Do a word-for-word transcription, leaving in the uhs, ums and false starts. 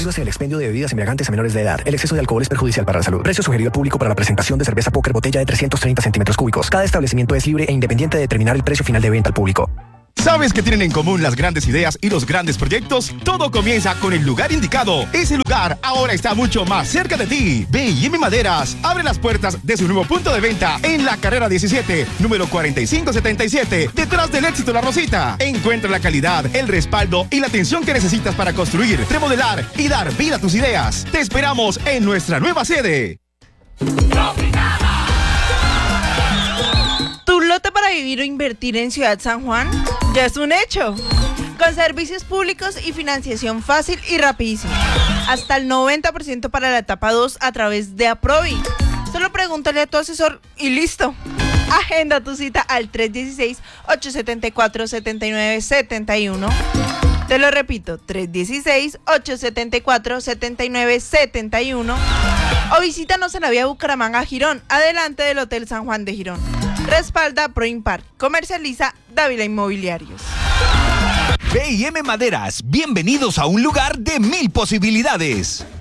en el expendio de bebidas embriagantes a menores de edad. El exceso de alcohol es perjudicial para la salud. Precio sugerido al público para la presentación de cerveza Póker botella de trescientos treinta centímetros cúbicos. Cada establecimiento es libre e independiente de determinar el precio final de venta al público. ¿Sabes qué tienen en común las grandes ideas y los grandes proyectos? Todo comienza con el lugar indicado. Ese lugar ahora está mucho más cerca de ti. B y M Maderas abre las puertas de su nuevo punto de venta en la carrera diecisiete, número cuarenta y cinco setenta y siete, detrás del Éxito La Rosita. Encuentra la calidad, el respaldo y la atención que necesitas para construir, remodelar y dar vida a tus ideas. Te esperamos en nuestra nueva sede. ¿Tu lote para vivir o invertir en Ciudad San Juan? Ya es un hecho. Con servicios públicos y financiación fácil y rapidísima. Hasta el noventa por ciento para la etapa dos a través de Aprovi. Solo pregúntale a tu asesor y listo. Agenda tu cita al tres uno seis, ocho siete cuatro, siete nueve siete uno. Te lo repito, tres uno seis, ocho siete cuatro, siete nueve siete uno. O visítanos en la vía Bucaramanga Girón, adelante del Hotel San Juan de Girón. Respalda Proimpar. Comercializa Dávila Inmobiliarios. B y M Maderas, bienvenidos a un lugar de mil posibilidades.